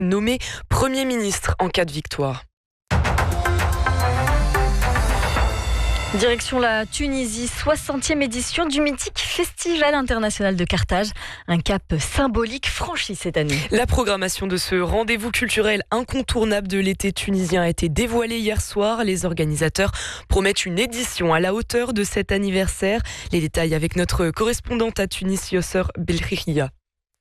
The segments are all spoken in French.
nommé Premier ministre en cas de victoire. Direction la Tunisie, 60e édition du mythique Festival international de Carthage. Un cap symbolique franchi cette année. La programmation de ce rendez-vous culturel incontournable de l'été tunisien a été dévoilée hier soir. Les organisateurs promettent une édition à la hauteur de cet anniversaire. Les détails avec notre correspondante à Tunis, Yosser Belkhiria.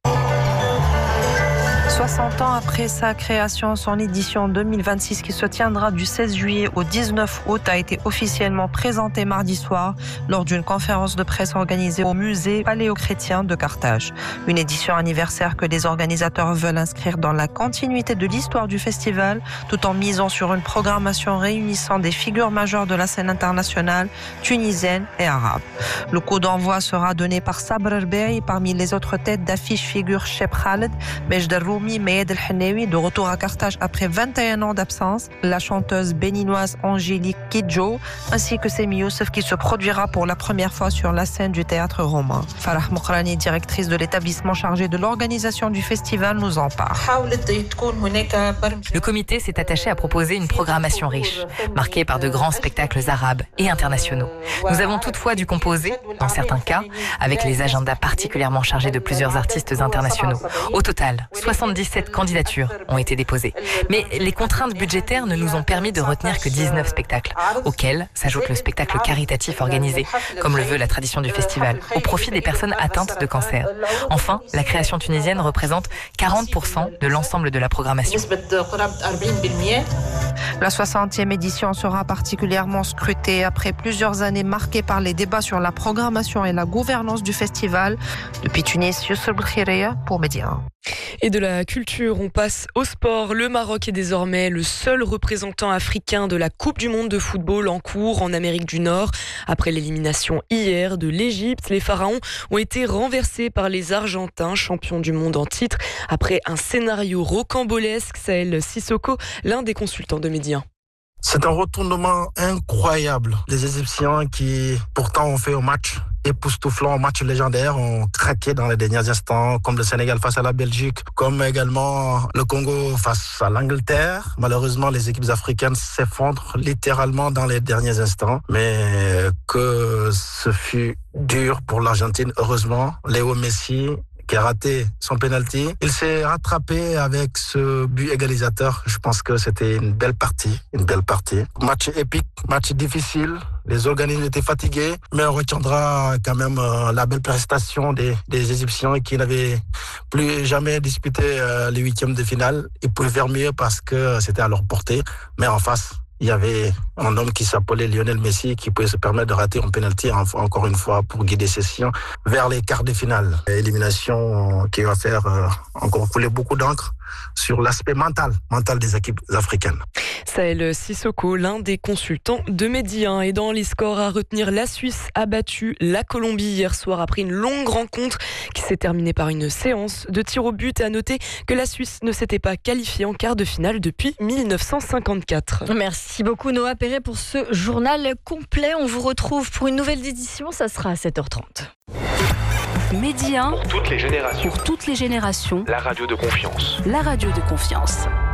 60 ans après sa création, son édition 2026 qui se tiendra du 16 juillet au 19 août a été officiellement présentée mardi soir lors d'une conférence de presse organisée au musée paléochrétien de Carthage. Une édition anniversaire que les organisateurs veulent inscrire dans la continuité de l'histoire du festival tout en misant sur une programmation réunissant des figures majeures de la scène internationale, tunisienne et arabe. Le coup d'envoi sera donné par Sabr Erbey. Parmi les autres têtes d'affiche figurent Cheb Khaled, Majd El-Roumi, Mayed El-Hennaoui, de retour à Carthage après 21 ans d'absence, la chanteuse béninoise Angélique Kidjo, ainsi que Semi Youssef qui se produira pour la première fois sur la scène du théâtre romain. Farah Mokrani, directrice de l'établissement chargé de l'organisation du festival, nous en parle. Le comité s'est attaché à proposer une programmation riche, marquée par de grands spectacles arabes et internationaux. Nous avons toutefois dû composer, dans certains cas, avec les agendas particulièrement chargés de plusieurs artistes internationaux. Au total, 77 candidatures ont été déposées. Mais les contraintes budgétaires ne nous ont permis de retenir que 19 spectacles, auxquels s'ajoute le spectacle caritatif organisé, comme le veut la tradition du festival, au profit des personnes atteintes de cancer. Enfin, la création tunisienne représente 40% de l'ensemble de la programmation. La 60e édition sera particulièrement scrutée après plusieurs années marquées par les débats sur la programmation et la gouvernance du festival. Depuis Tunis, Yosser Belkhiria pour Média. Et de la culture, on passe au sport. Le Maroc est désormais le seul représentant africain de la Coupe du monde de football en cours en Amérique du Nord. Après l'élimination hier de l'Égypte, les Pharaons ont été renversés par les Argentins, champions du monde en titre, après un scénario rocambolesque. Sahel Sissoko, l'un des consultants de Média. C'est un retournement incroyable. Les Égyptiens qui pourtant ont fait un match époustouflant, un match légendaire, ont craqué dans les derniers instants, comme le Sénégal face à la Belgique, comme également le Congo face à l'Angleterre. Malheureusement, les équipes africaines s'effondrent littéralement dans les derniers instants, mais que ce fut dur pour l'Argentine. Heureusement, Léo Messi qui a raté son penalty. Il s'est rattrapé avec ce but égalisateur. Je pense que c'était une belle partie. Match épique, match difficile. Les organismes étaient fatigués, mais on retiendra quand même la belle prestation des Égyptiens qui n'avaient plus jamais disputé les huitièmes de finale. Ils pouvaient faire mieux parce que c'était à leur portée, mais en face, il y avait un homme qui s'appelait Lionel Messi qui pouvait se permettre de rater un penalty encore une fois pour guider ses siens vers les quarts de finale. Élimination qui va faire encore couler beaucoup d'encre sur l'aspect mental des équipes africaines. Sahel Sissoko, l'un des consultants de Média. Et dans les scores à retenir, la Suisse a battu la Colombie hier soir après une longue rencontre qui s'est terminée par une séance de tir au but. Et à noter que la Suisse ne s'était pas qualifiée en quart de finale depuis 1954. Merci beaucoup Noah Perret pour ce journal complet. On vous retrouve pour une nouvelle édition, ça sera à 7h30. Média pour toutes les générations. Pour toutes les générations. La radio de confiance. La radio de confiance.